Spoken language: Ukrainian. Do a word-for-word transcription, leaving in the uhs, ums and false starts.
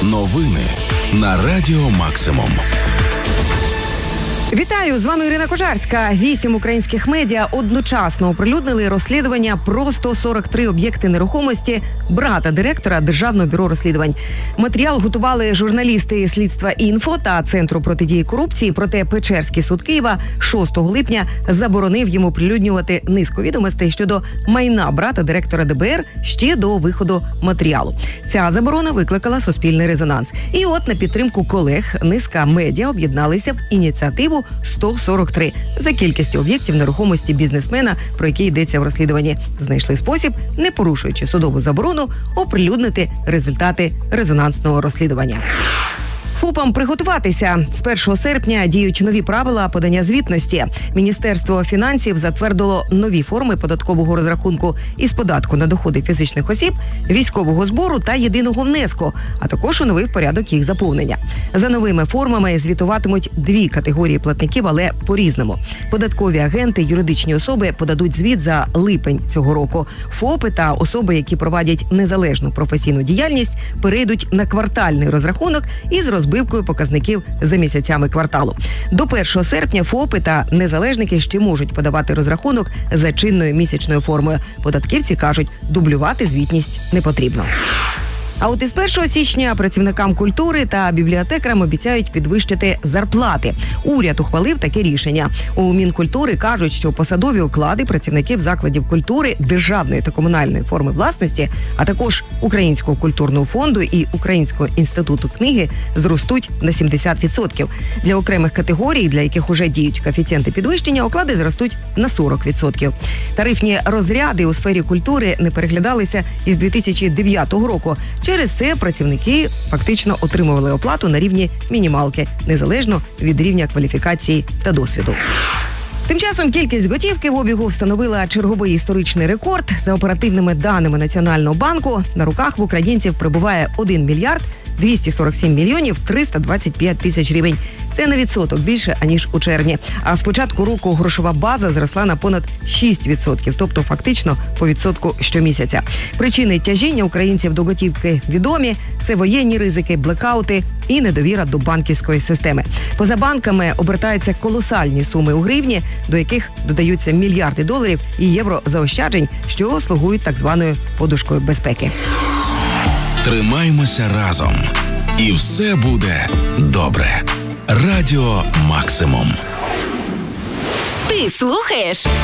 Новини на Радіо Максимум. Вітаю, з вами Ірина Кожарська. Вісім українських медіа одночасно оприлюднили розслідування про сто сорок три об'єкти нерухомості брата директора Державного бюро розслідувань. Матеріал готували журналісти слідства «Інфо» та Центру протидії корупції, проте Печерський суд Києва шостого липня заборонив йому оприлюднювати низку відомостей щодо майна брата директора ДБР ще до виходу матеріалу. Ця заборона викликала суспільний резонанс. І от на підтримку колег низка медіа об'єдналися в ініціативу сто сорок три за кількістю об'єктів нерухомості бізнесмена, про які йдеться в розслідуванні. Знайшли спосіб, не порушуючи судову заборону, оприлюднити результати резонансного розслідування. ФОПам приготуватися. З першого серпня діють нові правила подання звітності. Міністерство фінансів затвердило нові форми податкового розрахунку із податку на доходи фізичних осіб, військового збору та єдиного внеску, а також оновив порядок їх заповнення. За новими формами звітуватимуть дві категорії платників, але по-різному. Податкові агенти, юридичні особи подадуть звіт за липень цього року. ФОПи та особи, які провадять незалежну професійну діяльність, перейдуть на квартальний розрахунок із розбивкою показників за місяцями кварталу. До першого серпня ФОПи та незалежники ще можуть подавати розрахунок за чинною місячною формою. Податківці кажуть, дублювати звітність не потрібно. А от із першого січня працівникам культури та бібліотекарам обіцяють підвищити зарплати. Уряд ухвалив таке рішення. У Мінкультури кажуть, що посадові оклади працівників закладів культури, державної та комунальної форми власності, а також Українського культурного фонду і Українського інституту книги зростуть на сімдесят відсотків. Для окремих категорій, для яких уже діють коефіцієнти підвищення, оклади зростуть на сорок відсотків. Тарифні розряди у сфері культури не переглядалися із дві тисячі дев'ятого року. Через це працівники фактично отримували оплату на рівні мінімалки, незалежно від рівня кваліфікації та досвіду. Тим часом кількість готівки в обігу встановила черговий історичний рекорд. За оперативними даними Національного банку, на руках в українців перебуває один мільярд двісті сорок сім мільйонів триста двадцять п'ять тисяч гривень. Це на відсоток більше, аніж у червні. А з початку року грошова база зросла на понад шість відсотків, тобто фактично по відсотку щомісяця. Причини тяжіння українців до готівки відомі. Це воєнні ризики, блекаути і недовіра до банківської системи. Поза банками обертаються колосальні суми у гривні, до яких додаються мільярди доларів і євро заощаджень, що слугують так званою подушкою безпеки. Тримаймося разом. І все буде добре. Радіо Максимум. Ти слухаєш